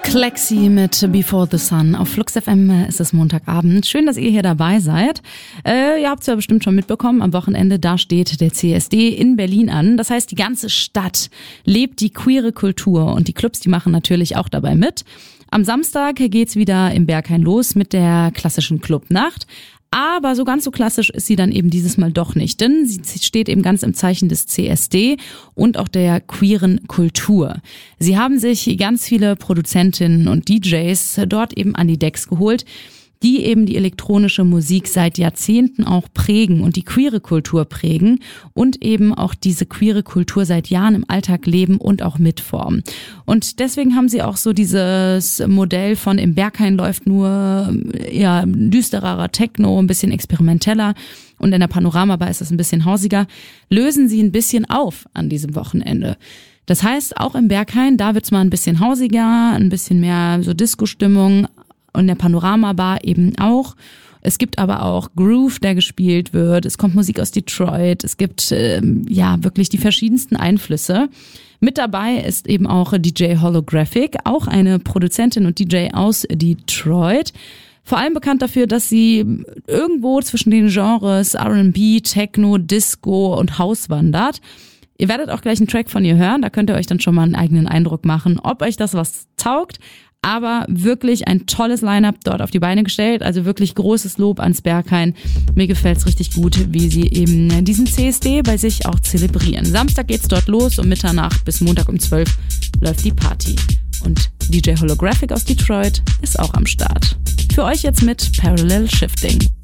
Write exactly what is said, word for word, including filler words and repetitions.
Clexi mit Before the Sun. Auf Flux F M ist es Montagabend. Schön, dass ihr hier dabei seid. Äh, ihr habt es ja bestimmt schon mitbekommen, am Wochenende, da steht der C S D in Berlin an. Das heißt, die ganze Stadt lebt die queere Kultur und die Clubs, die machen natürlich auch dabei mit. Am Samstag geht's wieder im Berghain los mit der klassischen Clubnacht. Aber so ganz so klassisch ist sie dann eben dieses Mal doch nicht, denn sie steht eben ganz im Zeichen des C S D und auch der queeren Kultur. Sie haben sich ganz viele Produzentinnen und D Js dort eben an die Decks geholt, die eben die elektronische Musik seit Jahrzehnten auch prägen und die queere Kultur prägen und eben auch diese queere Kultur seit Jahren im Alltag leben und auch mitformen. Und deswegen haben sie auch so dieses Modell von im Berghain läuft nur ja düstererer Techno, ein bisschen experimenteller und in der Panorama-Bar ist das ein bisschen hausiger, lösen sie ein bisschen auf an diesem Wochenende. Das heißt, auch im Berghain, da wird's mal ein bisschen hausiger, ein bisschen mehr so Disco-Stimmung, und der Panorama-Bar eben auch. Es gibt aber auch Groove, der gespielt wird. Es kommt Musik aus Detroit. Es gibt ähm, ja wirklich die verschiedensten Einflüsse. Mit dabei ist eben auch D J Holographic, auch eine Produzentin und D J aus Detroit. Vor allem bekannt dafür, dass sie irgendwo zwischen den Genres R and B, Techno, Disco und House wandert. Ihr werdet auch gleich einen Track von ihr hören. Da könnt ihr euch dann schon mal einen eigenen Eindruck machen, ob euch das was taugt. Aber wirklich ein tolles Line-Up dort auf die Beine gestellt. Also wirklich großes Lob ans Berghain. Mir gefällt's richtig gut, wie sie eben diesen C S D bei sich auch zelebrieren. Samstag geht's dort los, um Mitternacht bis Montag um zwölf läuft die Party. Und D J Holographic aus Detroit ist auch am Start. Für euch jetzt mit Parallel Shifting.